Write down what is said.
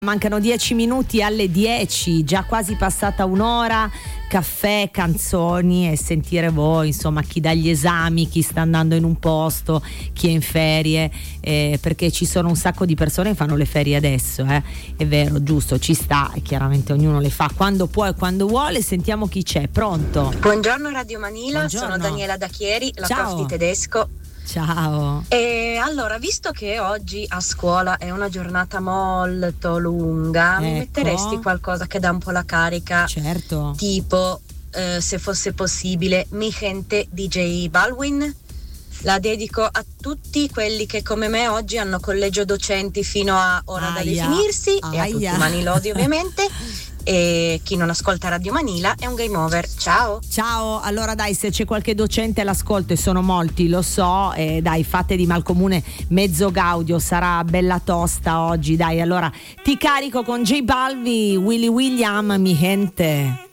Mancano 10 minuti alle 10, già quasi passata un'ora. Caffè, canzoni e sentire voi, insomma, chi dà gli esami, chi sta andando in un posto, chi è in ferie, perché ci sono un sacco di persone che fanno le ferie adesso, è vero, giusto, ci sta, e chiaramente ognuno le fa quando può e quando vuole. Sentiamo chi c'è. Pronto? Buongiorno Radio Manila. Buongiorno. Sono Daniela da Chieri, la Ciao. prof di tedesco. Ciao. E allora, visto che oggi a scuola è una giornata molto lunga, mi metteresti qualcosa che dà un po' la carica? Certo. Tipo, se fosse possibile, Mi Gente di J Balvin. La dedico a tutti quelli che come me oggi hanno collegio docenti fino a ora da definirsi, e a tutti i manilodi ovviamente. E chi non ascolta Radio Manila è un game over. Ciao. Ciao, allora dai, se c'è qualche docente all'ascolto, e sono molti, lo so, dai, fate di malcomune mezzo gaudio, sarà bella tosta oggi, dai. Allora ti carico con J Balvin, Willy William, Mi Gente.